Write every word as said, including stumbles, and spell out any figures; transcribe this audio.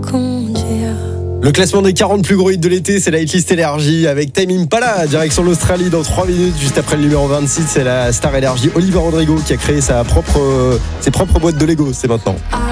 conduire. Le classement des quarante plus gros hits de l'été, c'est la hitlist Énergie avec Tame Impala, direction l'Australie dans trois minutes. Juste après le numéro vingt-six, c'est la star Énergie Olivia Rodrigo qui a créé sa propre, ses propres boîtes de Lego, c'est maintenant. I